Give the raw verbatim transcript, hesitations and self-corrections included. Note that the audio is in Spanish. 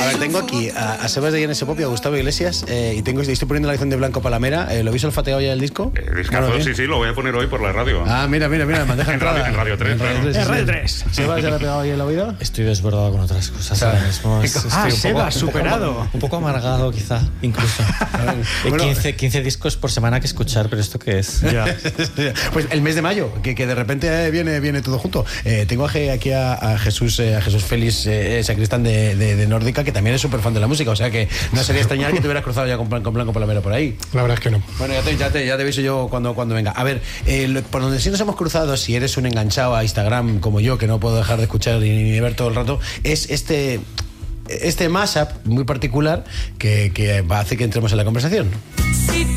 A ver, tengo aquí a, a Sebas de Llanes Pop y a Gustavo Iglesias eh, y tengo, estoy poniendo la canción de Blanco Palamera. Eh, ¿Lo habéis olfateado ya el disco? Eh, discazo, ¿No lo sí, sí, lo voy a poner hoy por la radio. Ah, mira, mira, mira, me deja En radio- entrada. en Radio tres, En claro. tres, sí, En sí. Radio tres. ¿Sebas ya le ha pegado ahí el oído? Estoy desbordado con otras cosas O sea, ahora mismo. Es- estoy Ah, un Seba, poco- superado. Un poco amargado, quizá, incluso. Hay Bueno. quince, quince discos por semana que escuchar, pero ¿esto qué es? Ya. Pues el mes de mayo, que, que de repente eh, viene, viene todo junto. Eh, tengo aquí a, a Jesús eh, a Jesús Félix, eh, sacristán de, de, de Nórdica, que también es súper fan de la música, o sea que no sería extrañar que te hubieras cruzado ya con, Plan- con Blanco Palamera por ahí. La verdad es que no. Bueno, ya te, ya te, ya te aviso yo cuando, cuando venga. A ver, eh, lo- por donde sí nos hemos cruzado, si eres un enganchado a Instagram como yo, que no puedo dejar de escuchar ni, ni ver todo el rato, es este... Este mashup muy particular que, que va a hacer que entremos en la conversación.